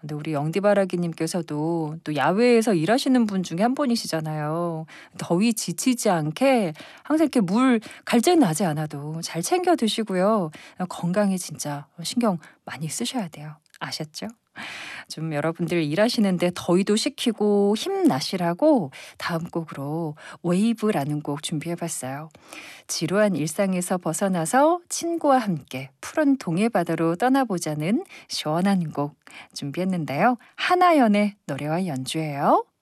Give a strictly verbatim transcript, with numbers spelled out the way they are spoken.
근데 우리 영디바라기님께서도 또 야외에서 일하시는 분 중에 한 분이시잖아요. 더위 지치지 않게 항상 이렇게 물 갈증 나지 않아도 잘 챙겨 드시고요. 건강에 진짜 신경 많이 쓰셔야 돼요. 아셨죠? 좀 여러분들 일하시는데 더위도 식히고 힘나시라고 다음 곡으로 웨이브라는 곡 준비해봤어요. 지루한 일상에서 벗어나서 친구와 함께 푸른 동해바다로 떠나보자는 시원한 곡 준비했는데요. 하나연의 노래와 연주예요.